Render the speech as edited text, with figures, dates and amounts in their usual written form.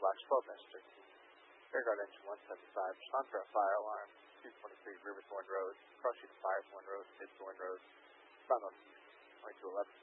Box 12 Dash 13. Rear guard engine 175. Respond for a fire alarm. 223 River Thorn Road. Cross street of Fire Thorn Road, Mid Thorn Road. Found on 2211.